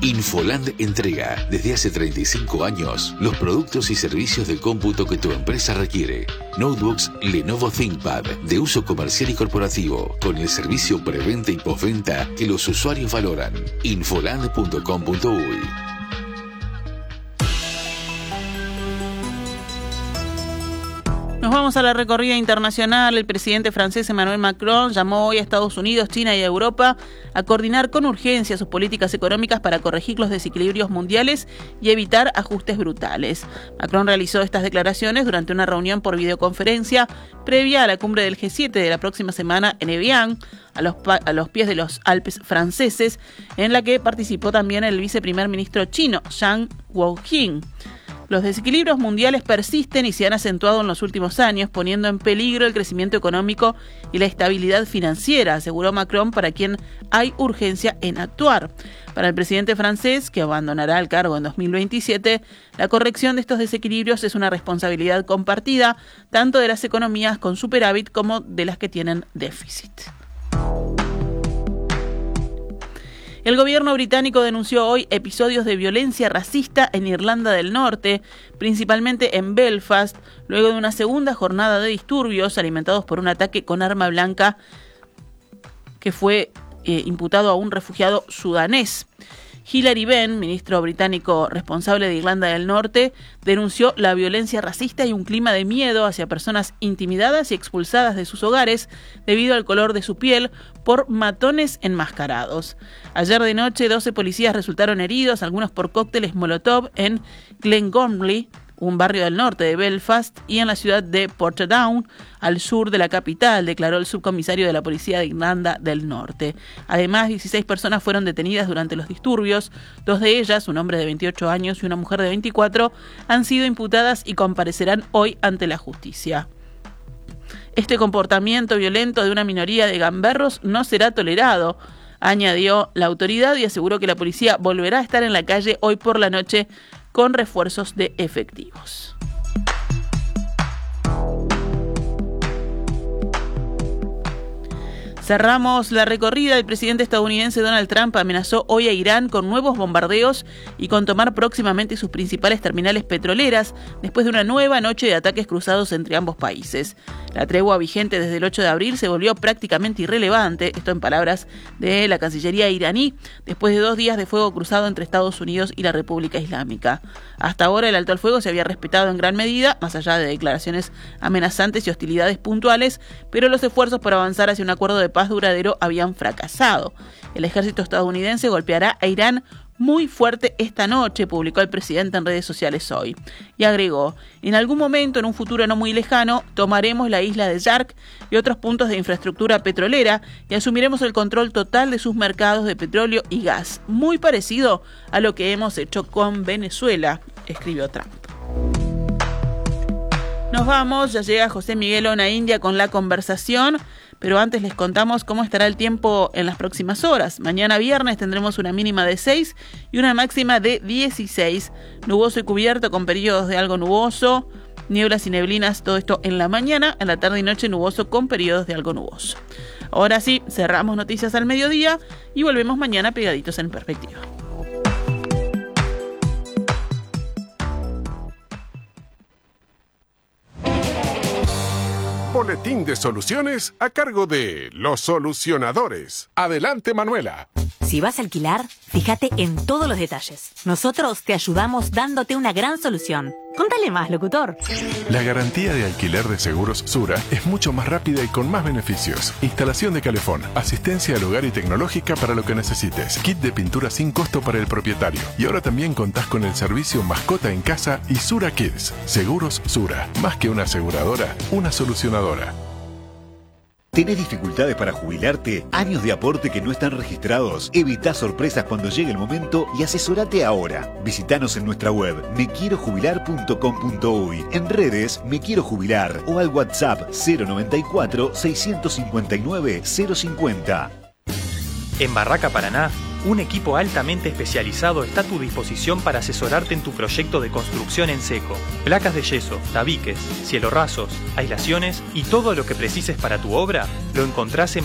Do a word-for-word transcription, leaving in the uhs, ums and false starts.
Infoland entrega, desde hace treinta y cinco años, los productos y servicios de cómputo que tu empresa requiere. Notebooks Lenovo ThinkPad, de uso comercial y corporativo, con el servicio preventa y postventa que los usuarios valoran. infoland punto com punto uy. Nos vamos a la recorrida internacional. El presidente francés Emmanuel Macron llamó hoy a Estados Unidos, China y a Europa a coordinar con urgencia sus políticas económicas para corregir los desequilibrios mundiales y evitar ajustes brutales. Macron realizó estas declaraciones durante una reunión por videoconferencia previa a la cumbre del G siete de la próxima semana en Evian, a los, pa- a los pies de los Alpes franceses, en la que participó también el viceprimer ministro chino, Zhang Guoqing. Los desequilibrios mundiales persisten y se han acentuado en los últimos años, poniendo en peligro el crecimiento económico y la estabilidad financiera, aseguró Macron, para quien hay urgencia en actuar. Para el presidente francés, que abandonará el cargo en dos mil veintisiete, la corrección de estos desequilibrios es una responsabilidad compartida, tanto de las economías con superávit como de las que tienen déficit. El gobierno británico denunció hoy episodios de violencia racista en Irlanda del Norte, principalmente en Belfast, luego de una segunda jornada de disturbios alimentados por un ataque con arma blanca que fue eh, imputado a un refugiado sudanés. Hilary Benn, ministro británico responsable de Irlanda del Norte, denunció la violencia racista y un clima de miedo hacia personas intimidadas y expulsadas de sus hogares debido al color de su piel por matones enmascarados. Ayer de noche, doce policías resultaron heridos, algunos por cócteles Molotov en Glengormley, un barrio del norte de Belfast, y en la ciudad de Portadown, al sur de la capital, declaró el subcomisario de la policía de Irlanda del Norte. Además, dieciséis personas fueron detenidas durante los disturbios. Dos de ellas, un hombre de veintiocho años y una mujer de veinticuatro, han sido imputadas y comparecerán hoy ante la justicia. Este comportamiento violento de una minoría de gamberros no será tolerado, añadió la autoridad, y aseguró que la policía volverá a estar en la calle hoy por la noche con refuerzos de efectivos. Cerramos la recorrida. El presidente estadounidense Donald Trump amenazó hoy a Irán con nuevos bombardeos y con tomar próximamente sus principales terminales petroleras después de una nueva noche de ataques cruzados entre ambos países. La tregua vigente desde el ocho de abril se volvió prácticamente irrelevante, esto en palabras de la Cancillería iraní, después de dos días de fuego cruzado entre Estados Unidos y la República Islámica. Hasta ahora el alto al fuego se había respetado en gran medida, más allá de declaraciones amenazantes y hostilidades puntuales, pero los esfuerzos por avanzar hacia un acuerdo de paz duradero habían fracasado. El ejército estadounidense golpeará a Irán muy fuerte esta noche, publicó el presidente en redes sociales hoy. Y agregó, en algún momento, en un futuro no muy lejano, tomaremos la isla de Yark y otros puntos de infraestructura petrolera y asumiremos el control total de sus mercados de petróleo y gas, muy parecido a lo que hemos hecho con Venezuela, escribió Trump. Nos vamos, ya llega José Miguel Ona India con la conversación, pero antes les contamos cómo estará el tiempo en las próximas horas. Mañana viernes tendremos una mínima de seis y una máxima de dieciséis. Nuboso y cubierto con periodos de algo nuboso, nieblas y neblinas, todo esto en la mañana, en la tarde y noche nuboso con periodos de algo nuboso. Ahora sí, cerramos noticias al mediodía y volvemos mañana pegaditos en perspectiva. Boletín de soluciones a cargo de Los Solucionadores. Adelante, Manuela. Si vas a alquilar, fíjate en todos los detalles. Nosotros te ayudamos dándote una gran solución. Contale más, locutor. La garantía de alquiler de Seguros Sura es mucho más rápida y con más beneficios. Instalación de calefón, asistencia al hogar y tecnológica para lo que necesites. Kit de pintura sin costo para el propietario. Y ahora también contás con el servicio Mascota en Casa y Sura Kids. Seguros Sura. Más que una aseguradora, una solucionadora. ¿Tenés dificultades para jubilarte? ¿Años de aporte que no están registrados? Evita sorpresas cuando llegue el momento y asesorate ahora. Visítanos en nuestra web me quiero jubilar punto com punto uy, en redes Me Quiero Jubilar o al WhatsApp cero noventa y cuatro, seiscientos cincuenta y nueve, cero cincuenta. En Barraca Paraná, un equipo altamente especializado está a tu disposición para asesorarte en tu proyecto de construcción en seco. Placas de yeso, tabiques, cielorrasos, aislaciones y todo lo que precises para tu obra lo encontrás en